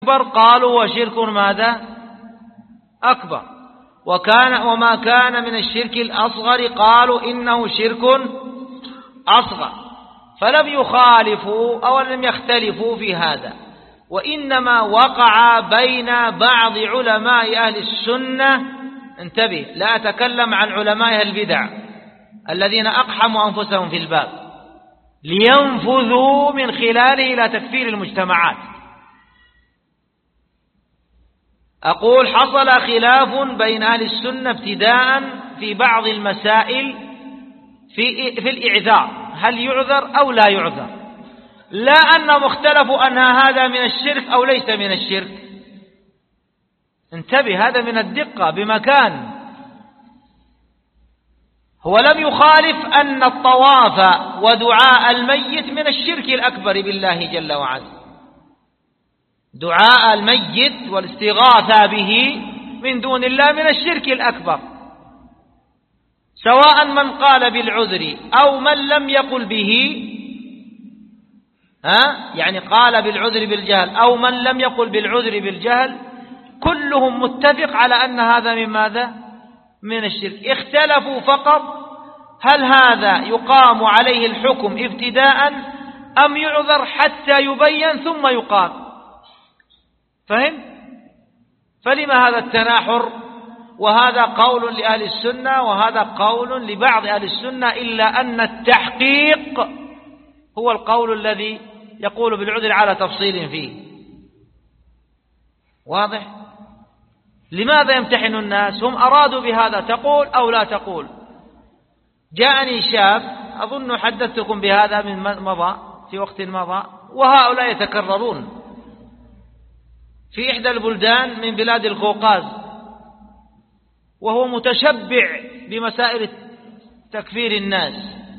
قالوا وشرك ماذا؟ أكبر. وما كان من الشرك الأصغر قالوا إنه شرك أصغر. فلم يخالفوا أو لم يختلفوا في هذا، وإنما وقع بين بعض علماء أهل السنة. انتبه، لا أتكلم عن علماء البدع الذين أقحموا أنفسهم في الباب لينفذوا من خلاله إلى تكفير المجتمعات. أقول حصل خلاف بين أهل السنة ابتداء في بعض المسائل في الإعذار، هل يعذر أو لا يعذر، لا أنهم اختلفوا أن هذا من الشرك أو ليس من الشرك. انتبه، هذا من الدقة بمكان. هو لم يخالف أن الطواف ودعاء الميت من الشرك الأكبر بالله جل وعلا. دعاء الميت والاستغاثة به من دون الله من الشرك الأكبر، سواء من قال بالعذر أو من لم يقل به، يعني قال بالعذر بالجهل أو من لم يقل بالعذر بالجهل، كلهم متفق على أن هذا من ماذا؟ من الشرك. اختلفوا فقط هل هذا يقام عليه الحكم ابتداء أم يعذر حتى يبين ثم يقام. فهم؟ فلما هذا التناحر؟ وهذا قول لأهل السنة وهذا قول لبعض أهل السنة، إلا أن التحقيق هو القول الذي يقول بالعذر على تفصيل فيه. واضح؟ لماذا يمتحن الناس؟ هم أرادوا بهذا، تقول أو لا تقول. جاءني شاب، أظن حدثتكم بهذا من مضى في وقت مضى، وهؤلاء يتكررون في إحدى البلدان من بلاد القوقاز، وهو متشبع بمسائل تكفير الناس.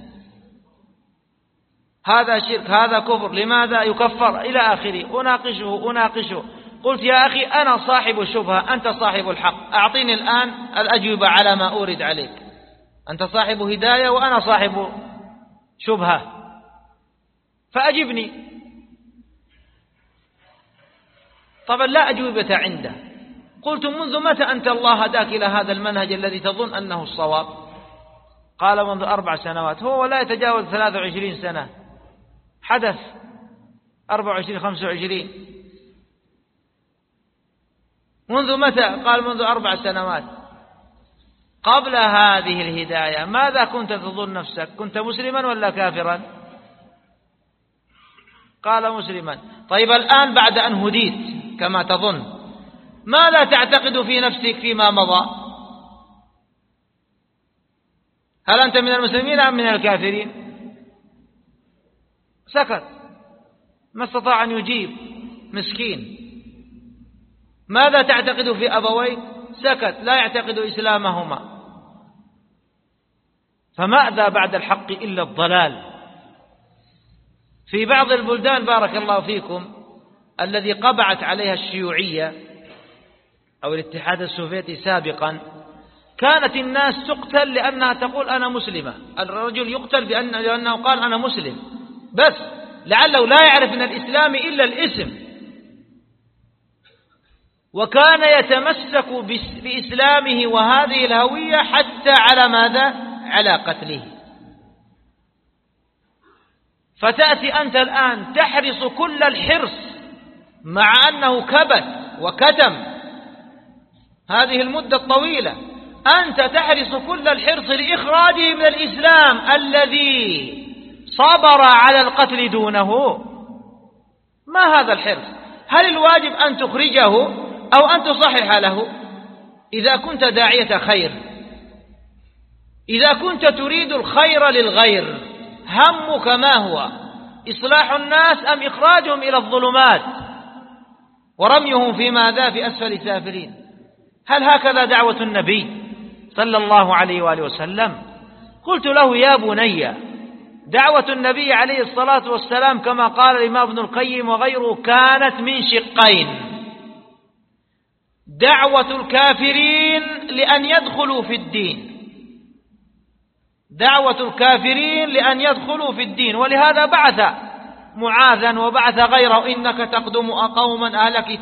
هذا شرك، هذا كفر، لماذا يكفر إلى آخره. أناقشه قلت يا أخي أنا صاحب الشبهة، أنت صاحب الحق، أعطيني الآن الأجوبة على ما أورد عليك. أنت صاحب هداية وأنا صاحب شبهة، فأجبني. طبعا لا أجوبة عنده. قلت منذ متى أنت الله هداك إلى هذا المنهج الذي تظن أنه الصواب؟ قال منذ 4 سنوات. هو لا يتجاوز 23 سنة، حدث 24 25. منذ متى؟ قال منذ 4 سنوات. قبل هذه الهداية ماذا كنت تظن نفسك؟ كنت مسلما ولا كافرا؟ قال مسلما. طيب الآن بعد أن هديت كما تظن، ماذا تعتقد في نفسك فيما مضى؟ هل أنت من المسلمين أم من الكافرين؟ سكت، ما استطاع أن يجيب، مسكين. ماذا تعتقد في أبويك؟ سكت، لا يعتقد إسلامهما. فماذا بعد الحق إلا الضلال؟ في بعض البلدان بارك الله فيكم الذي قبعت عليها الشيوعية أو الاتحاد السوفيتي سابقا، كانت الناس تقتل لأنها تقول أنا مسلمة. الرجل يقتل لأنه قال أنا مسلم، بس لعله لا يعرف من الإسلام إلا الاسم، وكان يتمسك بإسلامه وهذه الهوية حتى على ماذا؟ على قتله. فتأتي أنت الآن تحرص كل الحرص مع أنه كبت وكتم هذه المدة الطويلة، أنت تحرص كل الحرص لإخراجه من الإسلام الذي صبر على القتل دونه. ما هذا الحرص؟ هل الواجب أن تخرجه أو أن تصحح له؟ إذا كنت داعية خير، إذا كنت تريد الخير للغير، همك ما هو؟ إصلاح الناس أم إخراجهم إلى الظلمات ورميهم في ماذا؟ في أسفل سافلين. هل هكذا دعوة النبي صلى الله عليه وآله وسلم؟ قلت له يا بني، دعوة النبي عليه الصلاة والسلام كما قال الإمام ابن القيم وغيره كانت من شقين: دعوة الكافرين لأن يدخلوا في الدين، دعوة الكافرين لأن يدخلوا في الدين. ولهذا بعث معاذا وبعث غيره: إنك تقدم قوما أهل كتاب